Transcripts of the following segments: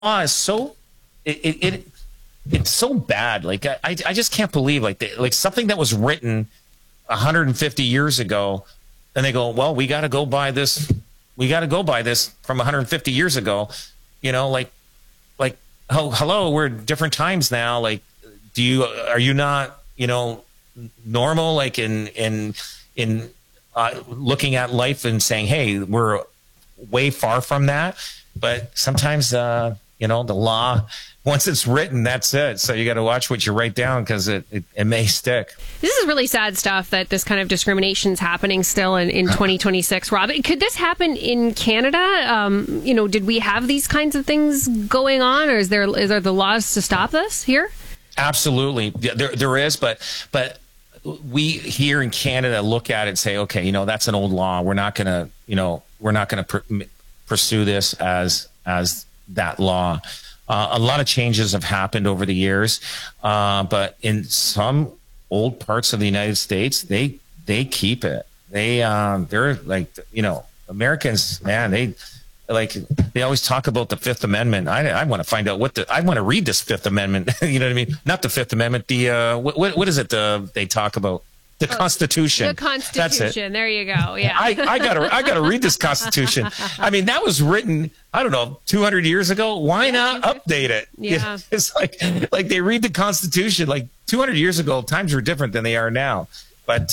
is so it's so bad. Like I just can't believe like something that was written 150 years ago, and they go, well, we got to go by this. We got to go by this from 150 years ago. You know, like oh, hello, we're different times now. Like, are you not, normal? Like in looking at life and saying, hey, we're way far from that. But sometimes, the law, once it's written, that's it. So you got to watch what you write down because it may stick. This is really sad stuff that this kind of discrimination is happening still in 2026, Rob. Could this happen in Canada? Did we have these kinds of things going on, or is there the laws to stop this here? Absolutely. There is, but we here in Canada look at it and say, okay, that's an old law. We're not going to pursue this as that law. A lot of changes have happened over the years, but in some old parts of the United States, they keep it. They're like, Americans, man, they always talk about the Fifth Amendment. I want to find out I want to read this Fifth Amendment. You know what I mean? Not the Fifth Amendment. What is it? They talk about the Constitution. The Constitution. That's it. There you go. Yeah. I gotta read this Constitution. I mean, that was written, I don't know, 200 years ago. Why not update it? Yeah. It's like they read the Constitution like 200 years ago. Times were different than they are now. But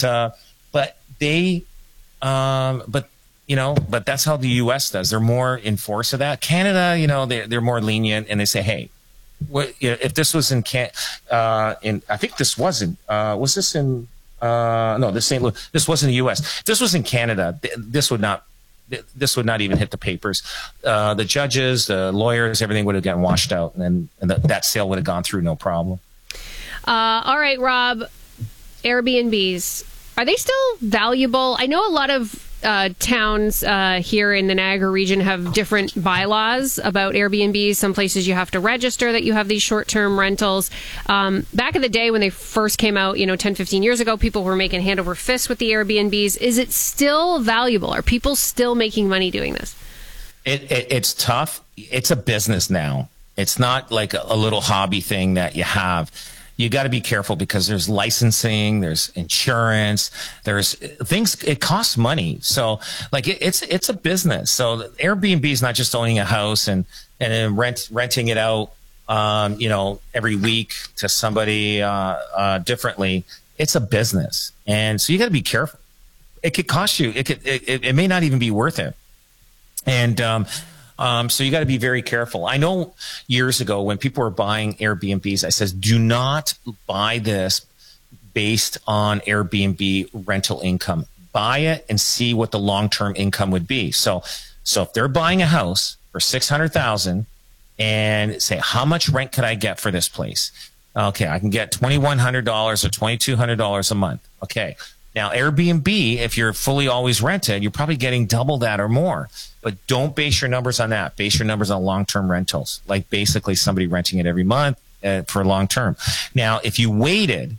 that's how the U.S. does. They're more in force of that. Canada, they're more lenient, and they say, hey, if this was in I think this wasn't. Was this in? No, this St. Louis. This wasn't the U.S. If this was in Canada, this would not even hit the papers. The judges, the lawyers, everything would have gotten washed out, and that sale would have gone through no problem. All right, Rob. Airbnbs, are they still valuable? I know a lot of towns here in the Niagara region have different bylaws about Airbnbs. Some places you have to register that you have these short-term rentals. Back in the day when they first came out, 10, 15 years ago, people were making hand over fist with the Airbnbs. Is it still valuable? Are people still making money doing this? It's tough. It's a business now. It's not like a little hobby thing that you have. You got to be careful because there's licensing, there's insurance, there's things. It costs money, so like it's a business. So Airbnb is not just owning a house and then renting it out, every week to somebody differently. It's a business, and so you got to be careful. It could cost you. It may not even be worth it, and so you got to be very careful. I know years ago when people were buying Airbnbs, I says, do not buy this based on Airbnb rental income. Buy it and see what the long-term income would be. So if they're buying a house for $600,000 and say, how much rent could I get for this place? Okay, I can get $2,100 or $2,200 a month. Okay. Now, Airbnb, if you're fully always rented, you're probably getting double that or more. But don't base your numbers on that. Base your numbers on long-term rentals, like basically somebody renting it every month for long-term. Now, if you waited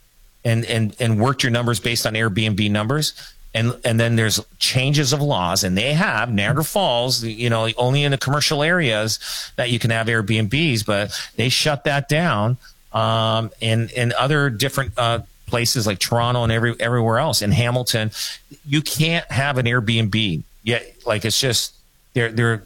and worked your numbers based on Airbnb numbers, and then there's changes of laws, and they have Niagara Falls, only in the commercial areas that you can have Airbnbs, but they shut that down. In other different places like Toronto and everywhere else, in Hamilton, you can't have an Airbnb yet. Like, it's just they're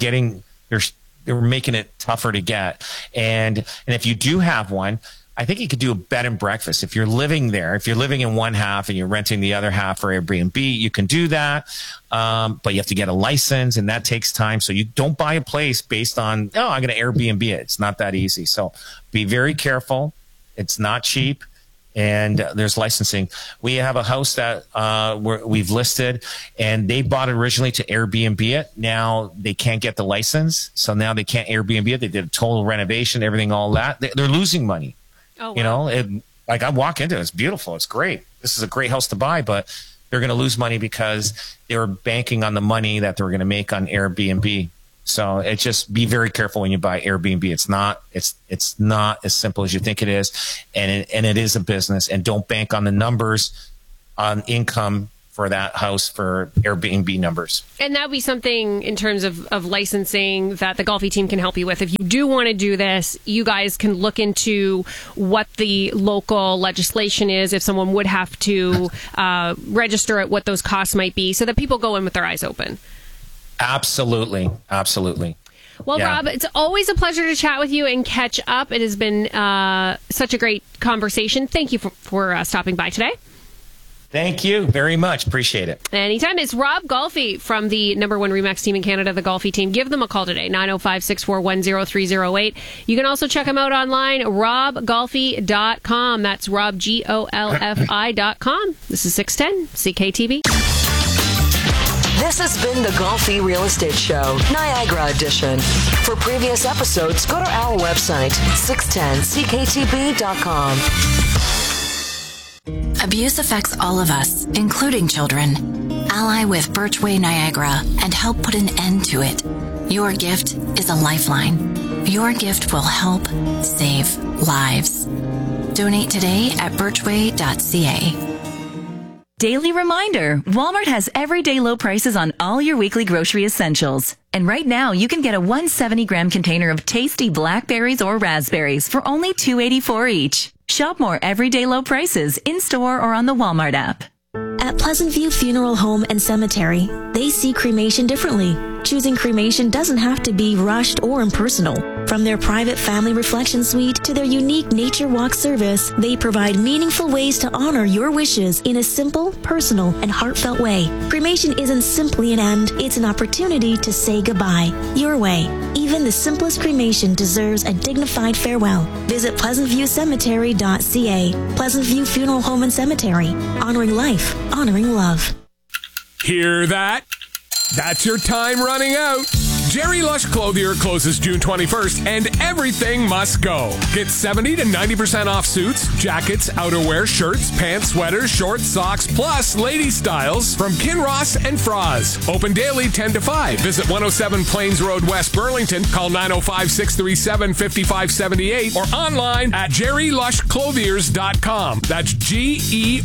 making it tougher to get. And if you do have one, I think you could do a bed and breakfast. If you're living there, if you're living in one half and you're renting the other half for Airbnb, you can do that. But you have to get a license, and that takes time. So you don't buy a place based on, I'm going to Airbnb it. It's not that easy. So be very careful. It's not cheap. And there's licensing. We have a house that we've listed, and they bought it originally to Airbnb it. Now they can't get the license, so now they can't Airbnb it. They did a total renovation, everything, all that. They're losing money. Oh, wow. I walk into it. It's beautiful. It's great. This is a great house to buy, but they're going to lose money because they were banking on the money that they were going to make on Airbnb. So just be very careful when you buy Airbnb. It's not as simple as you think it is, and it is a business. And don't bank on the numbers on income for that house for Airbnb numbers. And that would be something in terms of licensing that the Golfi team can help you with. If you do want to do this, you guys can look into what the local legislation is, if someone would have to register it, what those costs might be, so that people go in with their eyes open. Absolutely. Well, yeah. Rob, it's always a pleasure to chat with you and catch up. It has been such a great conversation. Thank you for stopping by today. Thank you very much. Appreciate it. Anytime. It's Rob Golfi from the number one RE/MAX team in Canada, the Golfi team. Give them a call today, 905-641-0308. You can also check them out online, robgolfi.com. That's Rob, GOLFI.com. This is 610 CKTB. This has been the Golfi Real Estate Show, Niagara Edition. For previous episodes, go to our website, 610ckTB.com. Abuse affects all of us, including children. Ally with Birchway Niagara and help put an end to it. Your gift is a lifeline. Your gift will help save lives. Donate today at birchway.ca. Daily reminder, Walmart has everyday low prices on all your weekly grocery essentials. And right now, you can get a 170-gram container of tasty blackberries or raspberries for only $2.84 each. Shop more everyday low prices in-store or on the Walmart app. At Pleasant View Funeral Home and Cemetery, they see cremation differently. Choosing cremation doesn't have to be rushed or impersonal. From their private family reflection suite to their unique nature walk service, they provide meaningful ways to honor your wishes in a simple, personal, and heartfelt way. Cremation isn't simply an end, it's an opportunity to say goodbye. Your way. Even the simplest cremation deserves a dignified farewell. Visit pleasantviewcemetery.ca. Pleasant View Funeral Home and Cemetery. Honoring life, honoring love. Hear that? That's your time running out. Jerry Lush Clothier closes June 21st, and everything must go. Get 70 to 90% off suits, jackets, outerwear, shirts, pants, sweaters, shorts, socks, plus lady styles from Kinross and Froz. Open daily 10 to 5. Visit 107 Plains Road, West Burlington. Call 905-637-5578 or online at jerrylushclothiers.com. That's GERRY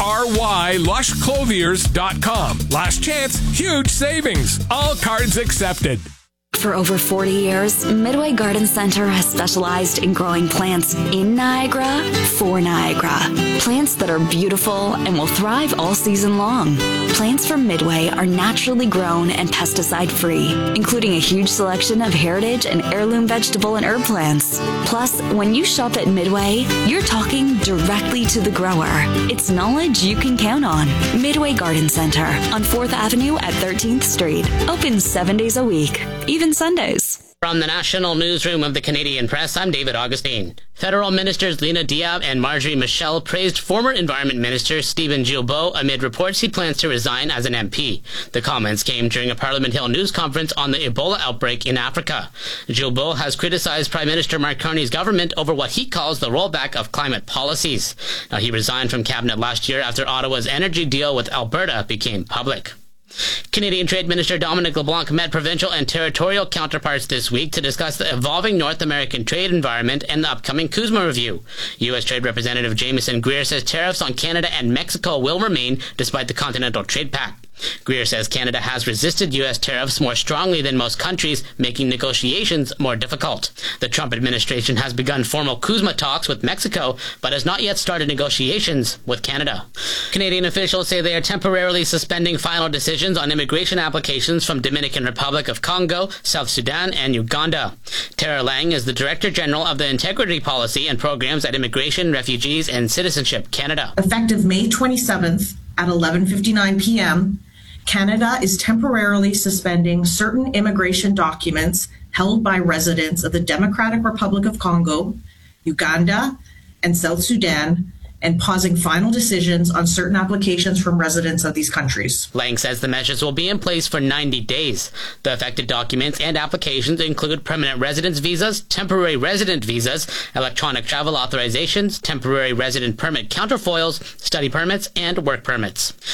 lushclothiers.com. Last chance, huge savings. All cards accepted. For over 40 years, Midway Garden Center has specialized in growing plants in Niagara for Niagara. Plants that are beautiful and will thrive all season long. Plants from Midway are naturally grown and pesticide-free, including a huge selection of heritage and heirloom vegetable and herb plants. Plus, when you shop at Midway, you're talking directly to the grower. It's knowledge you can count on. Midway Garden Center on 4th Avenue at 13th Street. Open 7 days a week, even Sundays. From the National Newsroom of the Canadian Press, I'm David Augustine. Federal Ministers Lena Diab and Marjorie Michel praised former Environment Minister Stephen Guilbeault amid reports he plans to resign as an MP. The comments came during a Parliament Hill news conference on the Ebola outbreak in Africa. Guilbeault has criticized Prime Minister Mark Carney's government over what he calls the rollback of climate policies. Now, he resigned from cabinet last year after Ottawa's energy deal with Alberta became public. Canadian Trade Minister Dominic LeBlanc met provincial and territorial counterparts this week to discuss the evolving North American trade environment and the upcoming CUSMA review. U.S. Trade Representative Jameson Greer says tariffs on Canada and Mexico will remain despite the Continental Trade Pact. Greer says Canada has resisted U.S. tariffs more strongly than most countries, making negotiations more difficult. The Trump administration has begun formal CUSMA talks with Mexico, but has not yet started negotiations with Canada. Canadian officials say they are temporarily suspending final decisions on immigration applications from Dominican Republic of Congo, South Sudan, and Uganda. Tara Lang is the Director General of the Integrity Policy and Programs at Immigration, Refugees, and Citizenship Canada. Effective May 27th at 11:59 p.m., Canada is temporarily suspending certain immigration documents held by residents of the Democratic Republic of Congo, Uganda, and South Sudan, and pausing final decisions on certain applications from residents of these countries. Lang says the measures will be in place for 90 days. The affected documents and applications include permanent residence visas, temporary resident visas, electronic travel authorizations, temporary resident permit counterfoils, study permits, and work permits.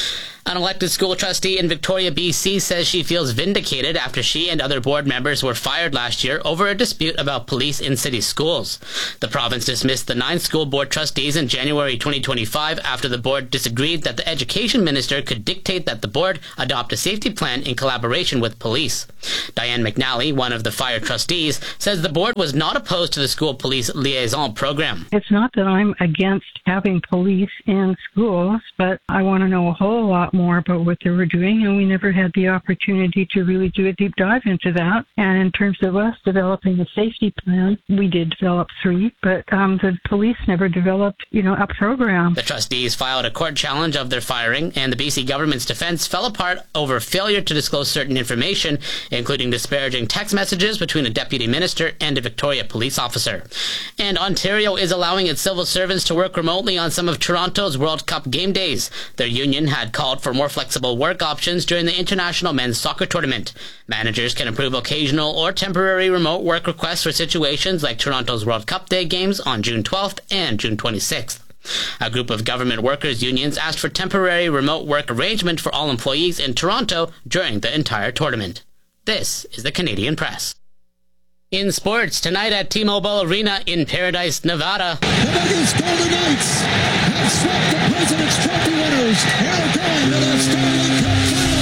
An elected school trustee in Victoria, BC says she feels vindicated after she and other board members were fired last year over a dispute about police in city schools. The province dismissed the 9 school board trustees in January 2025 after the board disagreed that the education minister could dictate that the board adopt a safety plan in collaboration with police. Diane McNally, one of the fired trustees, says the board was not opposed to the school police liaison program. It's not that I'm against having police in schools, but I want to know a whole lot more about what they were doing, and we never had the opportunity to really do a deep dive into that. And in terms of us developing a safety plan, we did develop 3, but the police never developed, a program. The trustees filed a court challenge of their firing, and the BC government's defense fell apart over failure to disclose certain information, including disparaging text messages between a deputy minister and a Victoria police officer. And Ontario is allowing its civil servants to work remotely on some of Toronto's World Cup game days. Their union had called for more flexible work options during the International Men's Soccer Tournament. Managers can approve occasional or temporary remote work requests for situations like Toronto's World Cup Day games on June 12th and June 26th. A group of government workers' unions asked for temporary remote work arrangement for all employees in Toronto during the entire tournament. This is the Canadian Press. In sports, tonight at T-Mobile Arena in Paradise, Nevada. The Vegas Golden Knights have swept the President's Trophy winners. They're going to the Stanley Cup Final.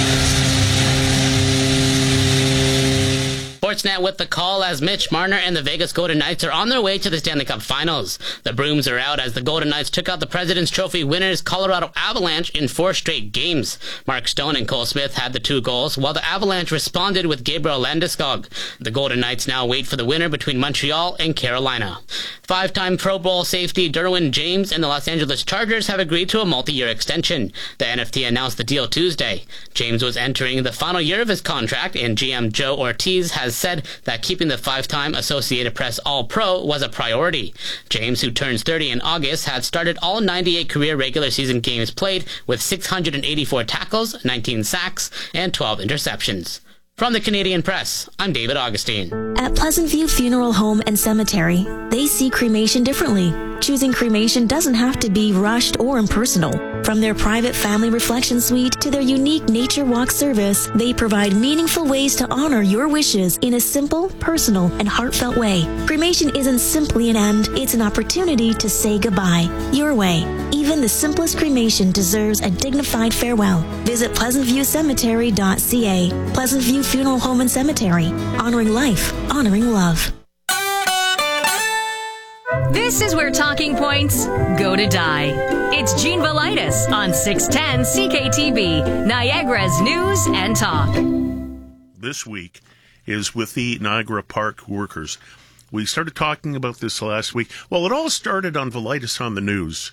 Sportsnet with the call as Mitch Marner and the Vegas Golden Knights are on their way to the Stanley Cup Finals. The brooms are out as the Golden Knights took out the President's Trophy winners Colorado Avalanche in 4 straight games. Mark Stone and Cole Smith had the 2 goals, while the Avalanche responded with Gabriel Landeskog. The Golden Knights now wait for the winner between Montreal and Carolina. 5-time Pro Bowl safety Derwin James and the Los Angeles Chargers have agreed to a multi-year extension. The NFT announced the deal Tuesday. James was entering the final year of his contract, and GM Joe Ortiz has said that keeping the 5-time Associated Press All-Pro was a priority. James, who turns 30 in August, had started all 98 career regular season games played with 684 tackles, 19 sacks, and 12 interceptions. From the Canadian Press, I'm David Augustine. At Pleasant View Funeral Home and Cemetery, they see cremation differently. Choosing cremation doesn't have to be rushed or impersonal. From their private family reflection suite to their unique nature walk service, they provide meaningful ways to honor your wishes in a simple, personal, and heartfelt way. Cremation isn't simply an end, it's an opportunity to say goodbye. Your way. Even the simplest cremation deserves a dignified farewell. Visit pleasantviewcemetery.ca. Pleasant View Funeral Home and Cemetery. Honoring life, honoring love. This is where talking points go to die. It's Gene Velitis on 610 CKTB, Niagara's News and Talk. This week is with the Niagara Park workers. We started talking about this last week. Well, it all started on Velitis on the News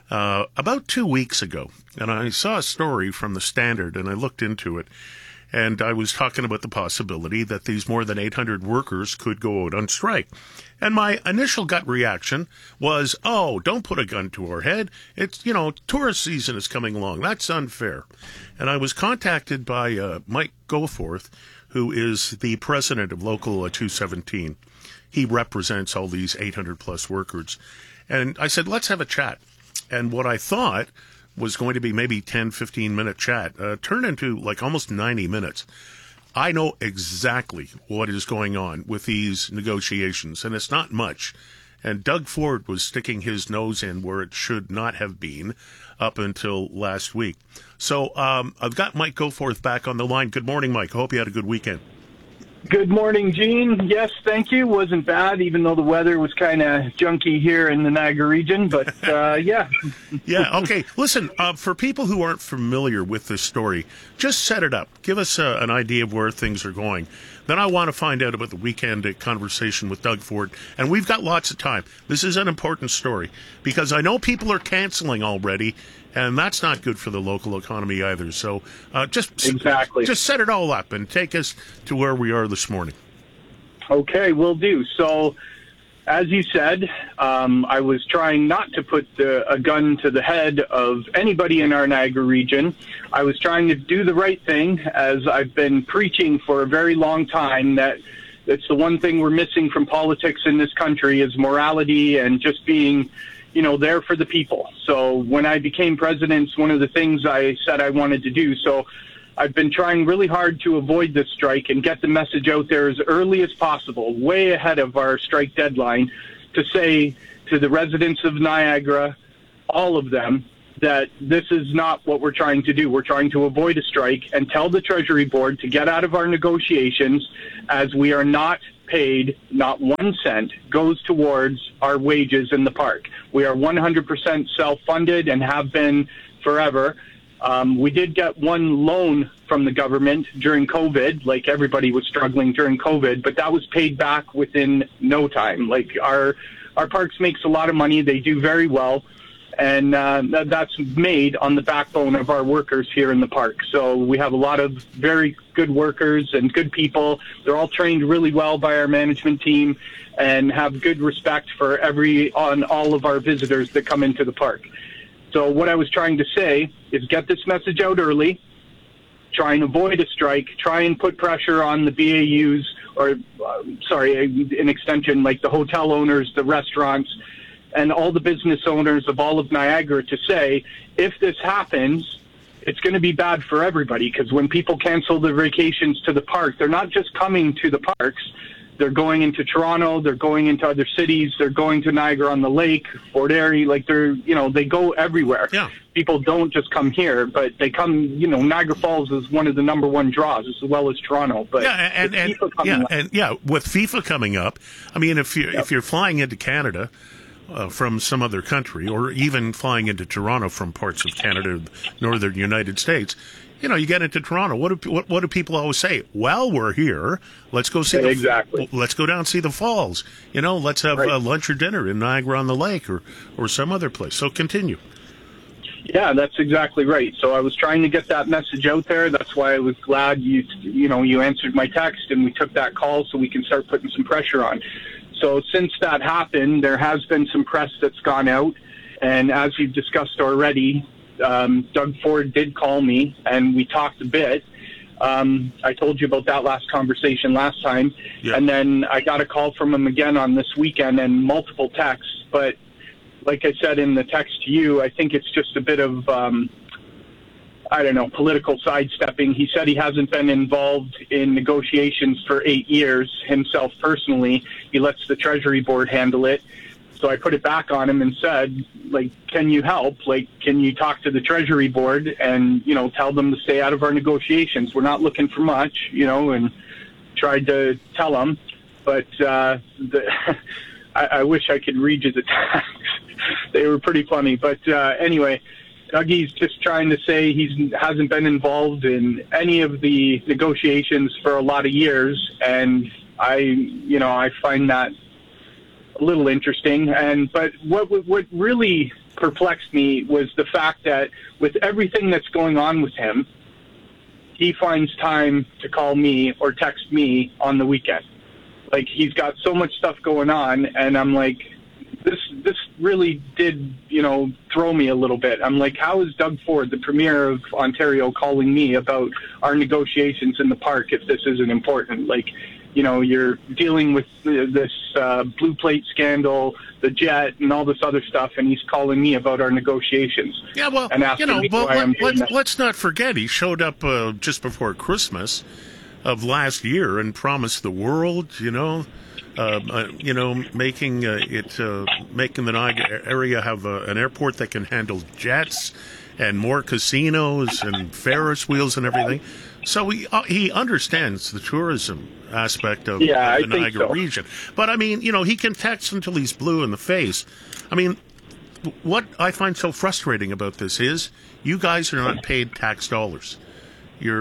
about 2 weeks ago. And I saw a story from the Standard, and I looked into it. And I was talking about the possibility that these more than 800 workers could go out on strike. And my initial gut reaction was, oh, don't put a gun to our head. It's, tourist season is coming along. That's unfair. And I was contacted by Mike Goforth, who is the president of Local 217. He represents all these 800-plus workers. And I said, let's have a chat. And what I thought was going to be maybe 10, 15-minute chat turned into like almost 90 minutes. I know exactly what is going on with these negotiations, and it's not much. And Doug Ford was sticking his nose in where it should not have been up until last week. So I've got Mike Goforth back on the line. Good morning, Mike. I hope you had a good weekend. Good morning, Gene. Yes, thank you. Wasn't bad, even though the weather was kind of junky here in the Niagara region, but yeah. Yeah, okay. Listen, for people who aren't familiar with this story, just set it up. Give us an idea of where things are going. Then I want to find out about the weekend conversation with Doug Ford, and we've got lots of time. This is an important story, because I know people are canceling already, and that's not good for the local economy either. So just set it all up and take us to where we are this morning. Okay, will do. So, as you said, I was trying not to put a gun to the head of anybody in our Niagara region. I was trying to do the right thing, as I've been preaching for a very long time, that it's the one thing we're missing from politics in this country is morality and just being, there for the people. So when I became president, it's one of the things I said I wanted to do. So I've been trying really hard to avoid this strike and get the message out there as early as possible, way ahead of our strike deadline, to say to the residents of Niagara, all of them, that this is not what we're trying to do. We're trying to avoid a strike, and tell the Treasury Board to get out of our negotiations, as we are not paid, not 1 cent goes towards our wages in the park. We are 100% self-funded and have been forever. We did get one loan from the government during COVID, like everybody was struggling during COVID, but that was paid back within no time. Like our parks makes a lot of money. They do very well. And that's made on the backbone of our workers here in the park. So we have a lot of very good workers and good people. They're all trained really well by our management team and have good respect for all of our visitors that come into the park. So what I was trying to say is get this message out early, try and avoid a strike, try and put pressure on the BAUs, or an extension, like the hotel owners, the restaurants, and all the business owners of all of Niagara, to say, if this happens, it's going to be bad for everybody, because when people cancel their vacations to the park, they're not just coming to the parks. They're going into Toronto, they're going into other cities, they're going to Niagara-on-the-Lake, Fort Erie, they go everywhere. Yeah. People don't just come here, but they come, Niagara Falls is one of the number one draws, as well as Toronto. But with FIFA coming up, I mean, if you're flying into Canada from some other country, or even flying into Toronto from parts of Canada, northern United States, you get into Toronto. What do people always say? Well, we're here. Let's go see let's go down and see the falls. Let's have lunch or dinner in Niagara-on-the-Lake or some other place. So continue. Yeah, that's exactly right. So I was trying to get that message out there. That's why I was glad you answered my text and we took that call, so we can start putting some pressure on. So since that happened, there has been some press that's gone out. And as we've discussed already, Doug Ford did call me and we talked a bit. I told you about that last conversation last time. Yeah. And then I got a call from him again on this weekend and multiple texts. But like I said in the text to you, I think it's just a bit of, political sidestepping. He said he hasn't been involved in negotiations for 8 years himself personally. He lets the Treasury Board handle it. So I put it back on him and said, can you help? Can you talk to the Treasury Board and, tell them to stay out of our negotiations? We're not looking for much, and tried to tell him. But I wish I could read you the text. They were pretty funny. But anyway, Dougie's just trying to say he hasn't been involved in any of the negotiations for a lot of years, and I find that a little interesting. But what really perplexed me was the fact that with everything that's going on with him, he finds time to call me or text me on the weekend. He's got so much stuff going on, and I'm like, this really did, throw me a little bit. I'm like, how is Doug Ford, the Premier of Ontario, calling me about our negotiations in the park if this isn't important? You're dealing with this blue plate scandal, the jet, and all this other stuff, and he's calling me about our negotiations. Yeah, well, and let's not forget, he showed up just before Christmas of last year and promised the world, making the Niagara area have an airport that can handle jets and more casinos and Ferris wheels and everything. So he understands the tourism aspect of the Niagara region. But I mean, he can text until he's blue in the face. I mean, what I find so frustrating about this is you guys are not paid tax dollars. You're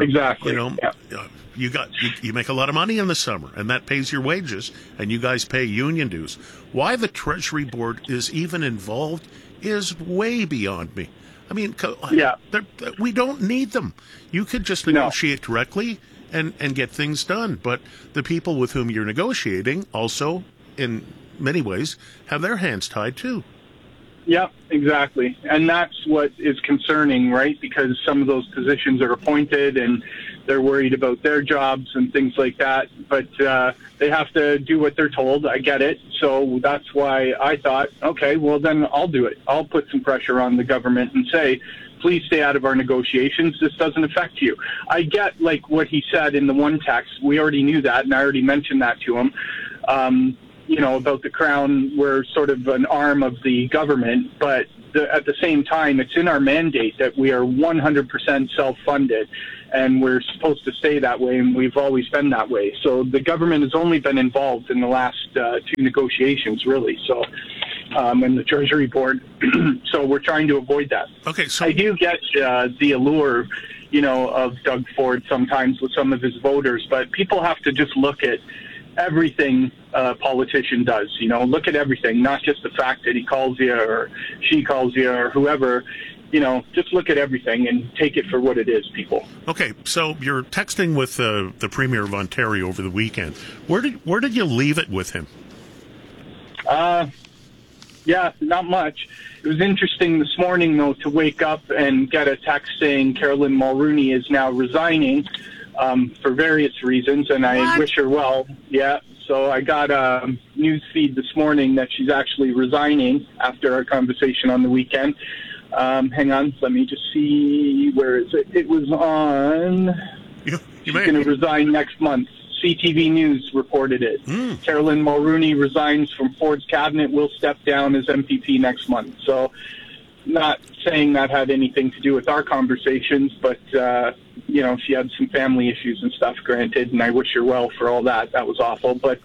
you make a lot of money in the summer, and that pays your wages, and you guys pay union dues. Why the Treasury Board is even involved is way beyond me. I mean, we don't need them. You could just negotiate directly and get things done. But the people with whom you're negotiating also, in many ways, have their hands tied too. Yeah, exactly. And that's what is concerning, right? Because some of those positions are appointed and they're worried about their jobs and things like that. But they have to do what they're told. I get it. So that's why I thought, okay, well, then I'll do it. I'll put some pressure on the government and say, please stay out of our negotiations. This doesn't affect you. I get like what he said in the one text. We already knew that, and I already mentioned that to him. About the Crown, we're sort of an arm of the government, but at the same time, it's in our mandate that we are 100% self-funded, and we're supposed to stay that way, and we've always been that way. So the government has only been involved in the last two negotiations, really. So, and the Treasury Board. So we're trying to avoid that. Okay, so I do get the allure, of Doug Ford sometimes with some of his voters, but people have to just look at everything a politician does. Look at everything, not just the fact that he calls you or she calls you or whoever. Just look at everything and take it for what it is, people. Okay, so you're texting with the Premier of Ontario over the weekend. Where did you leave it with him? Yeah, not much. It was interesting this morning, though, to wake up and get a text saying Caroline Mulroney is now resigning for various reasons, and I wish her well. Yeah, so I got a news feed this morning that she's actually resigning after our conversation on the weekend. Hang on, let me just see, where is it? It was on, she's going to resign next month. CTV News reported it. Caroline Mulroney resigns from Ford's cabinet, will step down as MPP next month. So not saying that had anything to do with our conversations, but, she had some family issues and stuff, granted, and I wish her well for all that. That was awful. But,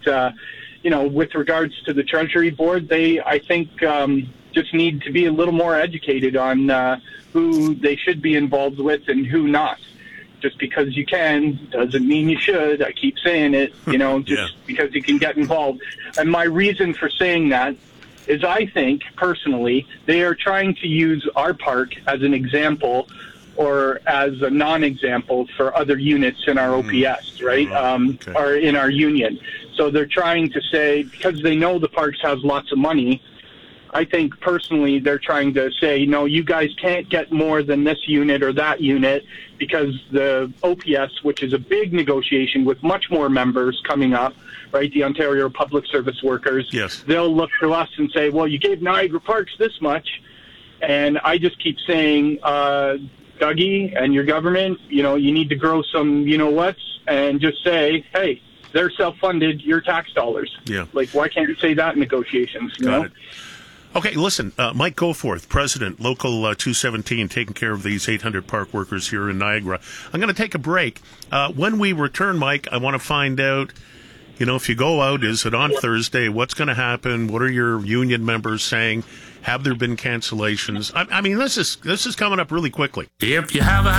with regards to the Treasury Board, they, I think, just need to be a little more educated on who they should be involved with and who not. Just because you can doesn't mean you should. I keep saying it, because you can get involved. And my reason for saying that is I think, personally, they are trying to use our park as an example or as a non-example for other units in our OPS, right, or in our union. So they're trying to say, because they know the parks has lots of money, I think personally they're trying to say, no, you guys can't get more than this unit or that unit, because the OPS, which is a big negotiation with much more members coming up, right, the Ontario Public Service Workers, yes, they'll look to us and say, well, you gave Niagara Parks this much. And I just keep saying, Dougie and your government, you need to grow some you-know-whats and just say, hey, they're self-funded, your tax dollars. Yeah. Like, why can't you say that in negotiations? Got it. Okay, listen, Mike Goforth, President, Local 217, taking care of these 800 park workers here in Niagara. I'm going to take a break. When we return, Mike, I want to find out, if you go out, is it on Thursday? What's going to happen? What are your union members saying? Have there been cancellations? I mean, this is coming up really quickly. If you have a